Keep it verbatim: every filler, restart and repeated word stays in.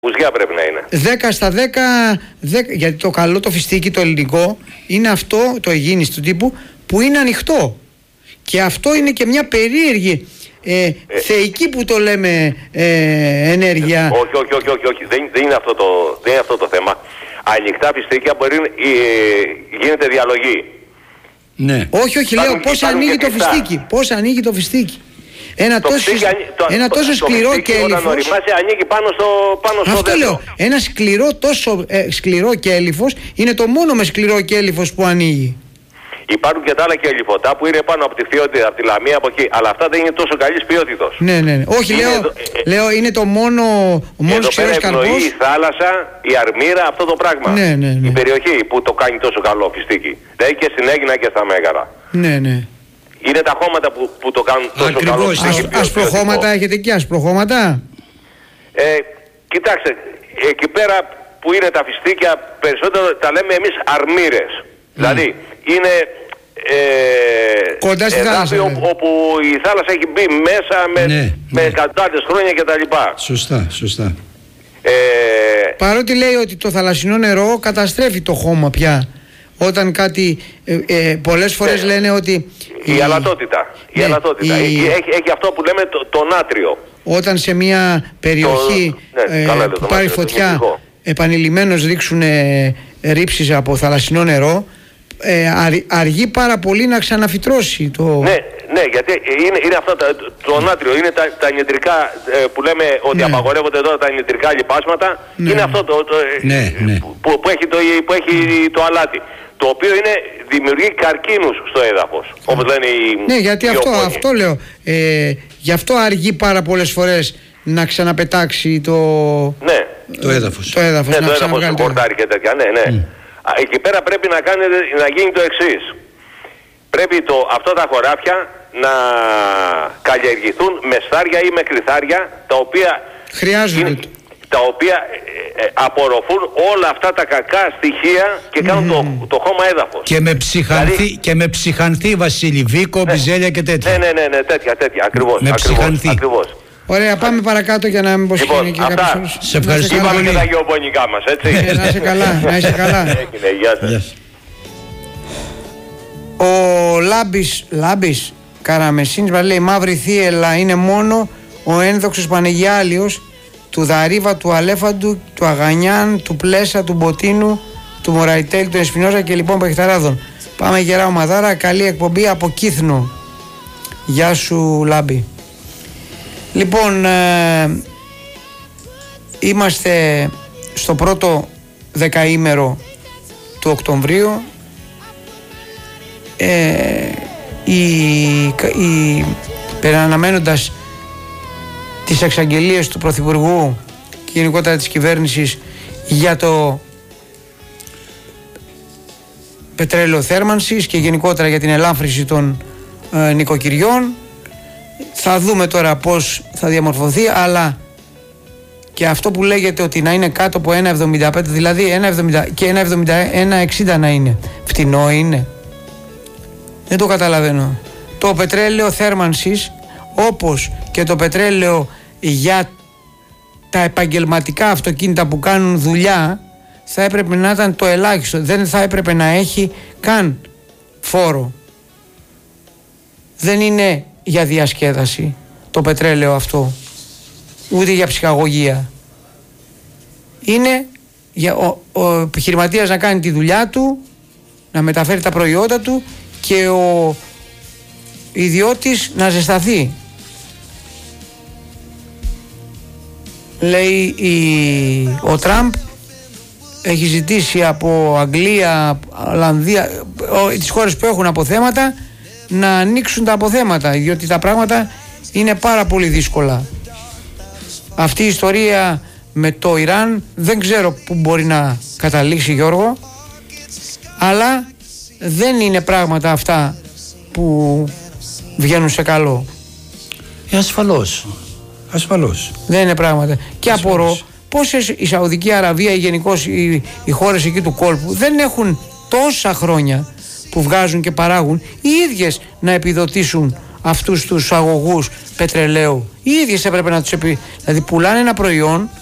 Ουζιά πρέπει να είναι. δέκα στα δέκα, δέκα, γιατί το καλό το φιστίκι το ελληνικό είναι αυτό, το αιγίνης του τύπου, που είναι ανοιχτό. Και αυτό είναι και μια περίεργη ε, ε, θεϊκή που το λέμε ε, ενέργεια. Ε, όχι, όχι, όχι, όχι, όχι. Δεν, δεν, είναι αυτό το, δεν είναι αυτό το θέμα. Ανοιχτά φιστίκια μπορεί να ε, γίνεται διαλογή. Ναι. Όχι, όχι, λέω πώς ανοίγει το φιστίκι. Πώς ανοίγει το φιστίκι. Ένα το τόσο, φιστίκι, το, ένα τόσο το, σκληρό το κέλυφος. Όταν οριμάσει ανοίγει πάνω στο, πάνω στο αυτό δέντρο. λέω. Ένα σκληρό, τόσο ε, σκληρό κέλυφος είναι το μόνο με σκληρό κέλυφος που ανοίγει. Υπάρχουν και τα άλλα κελυφωτά που είναι πάνω από τη Φιότη, από τη Λαμία, από εκεί. Αλλά αυτά δεν είναι τόσο καλής ποιότητος. Ναι, ναι, ναι. Όχι, είναι λέω, εδώ, ε, λέω είναι το μόνο, ο μόνος ξηρός καρπός. Εδώ πέρα η θάλασσα, η Αρμύρα, αυτό το πράγμα. Ναι, ναι, ναι. Η περιοχή που το κάνει τόσο καλό φιστίκι. Δηλαδή και στην Αίγινα και στα Μέγαρα. Ναι, ναι. Είναι τα χώματα που, που το κάνουν τόσο Ακριβώς, καλό. Ας, ασπροχώματα έχετε εκεί, ασπροχώματα. Ε, κοιτάξτε, εκεί πέρα που είναι τα φιστίκια, περισσότερο τα λέμε εμείς αρμύρες. Mm. Δηλαδή είναι ε, κοντά στη θάλασσα, όπου, όπου η θάλασσα έχει μπει μέσα με, ναι, με ναι. εκατοντάδες χρόνια κτλ. Σωστά, σωστά. Ε, Παρότι λέει ότι το θαλασσινό νερό καταστρέφει το χώμα πια. Όταν κάτι, ε, ε, πολλές φορές ναι. λένε ότι... Η, η αλατότητα, ναι, η αλατότητα. Η... Έχει, έχει αυτό που λέμε το, το νάτριο. Όταν σε μια περιοχή το, ναι, ε, καλά, που το πάρει νάτριο, φωτιά επανειλημμένως ρίξουν ε, ρήψεις από θαλασσινό νερό, ε, αρ, αργεί πάρα πολύ να ξαναφυτρώσει το... Ναι, ναι, γιατί είναι, είναι αυτό το, το νάτριο, είναι τα, τα νητρικά ε, που λέμε ότι ναι. απαγορεύονται τώρα τα νητρικά λιπάσματα, ναι. είναι αυτό το, το, ναι, ναι. Που, που, έχει το, που έχει το αλάτι, το οποίο είναι, δημιουργεί καρκίνους στο έδαφος, όπως λένε οι... Ναι, γιατί αυτό, αυτό λέω, ε, γι' αυτό αργεί πάρα πολλές φορές να ξαναπετάξει το... Ναι. Το έδαφος. Το έδαφος, ναι, να το έδαφος, το πορτάρι και τέτοια, ναι, ναι. Mm. Εκεί πέρα πρέπει να, κάνει, να γίνει το εξής. Πρέπει το, αυτά τα χωράφια να καλλιεργηθούν με στάρια ή με κρυθάρια, τα οποία, χρειάζονται. τα οποία ε, ε, απορροφούν όλα αυτά τα κακά στοιχεία και κάνουν mm. το, το χώμα έδαφος. Και με ψυχανθή, δηλαδή, και με ψυχανθή Βασίλη, Βίκο, ναι, Μπιζέλια και τέτοια. Ναι, ναι, ναι, ναι, τέτοια, τέτοια, ακριβώς. Με ακριβώς, ψυχανθή. Ακριβώς. Ωραία, πάμε παρακάτω για να μην πω λοιπόν, και κάποιος. Σε ευχαριστώ πολύ. Είπαμε και τα γεωπονικά μας, έτσι. Ε, να είσαι καλά, να είσαι καλά. Έγινε, γεια σας. Ο Λάμπης, Λάμπης Καραμεσίνης μας λέει: μαύρη θύελα είναι μόνο ο ένδοξος Πανεγιάλιος του Δαρίβα, του Αλέφαντου, του Αγανιάν, του Πλέσα, του Μποτίνου, του Μωραϊτέλη, του Εσπινόζα και λοιπόν Πεχταράδων. Πάμε γερά ομαδάρα, καλή εκπομπή από Κύθνο. Γεια σου Λάμπη. Λοιπόν, ε, είμαστε στο πρώτο δεκαήμερο του Οκτωβρίου. Ε, η, η, περαναμένοντας τις εξαγγελίες του Πρωθυπουργού και γενικότερα της κυβέρνησης για το πετρέλαιο θέρμανσης και γενικότερα για την ελάφρυνση των ε, νοικοκυριών, θα δούμε τώρα πώς θα διαμορφωθεί, αλλά και αυτό που λέγεται ότι να είναι κάτω από ένα εβδομήντα πέντε, δηλαδή ένα εβδομήντα και ένα εβδομήντα ένα εξήντα να είναι, φτηνό είναι? Δεν το καταλαβαίνω. Το πετρέλαιο θέρμανσης, όπως και το πετρέλαιο για τα επαγγελματικά αυτοκίνητα που κάνουν δουλειά, θα έπρεπε να ήταν το ελάχιστο. Δεν θα έπρεπε να έχει καν φόρο. Δεν είναι για διασκέδαση το πετρέλαιο αυτό, ούτε για ψυχαγωγία. Είναι για ο, ο επιχειρηματίας να κάνει τη δουλειά του, να μεταφέρει τα προϊόντα του και ο ιδιώτης να ζεσταθεί. Λέει η, ο Τραμπ έχει ζητήσει από Αγγλία, Ολλανδία, τις χώρες που έχουν αποθέματα, να ανοίξουν τα αποθέματα, διότι τα πράγματα είναι πάρα πολύ δύσκολα. Αυτή η ιστορία με το Ιράν δεν ξέρω που μπορεί να καταλήξει, Γιώργο, αλλά δεν είναι πράγματα αυτά που βγαίνουν σε καλό. Ε, ασφαλώς. Ασφαλώς. Δεν είναι πράγματα. Και ασφαλώς απορώ πόσες η Σαουδική Αραβία ή γενικώς οι, οι χώρες εκεί του κόλπου δεν έχουν τόσα χρόνια που βγάζουν και παράγουν οι ίδιες να επιδοτήσουν αυτούς τους αγωγούς πετρελαίου. Οι ίδιες έπρεπε να τους επι... Δηλαδή πουλάνε ένα προϊόν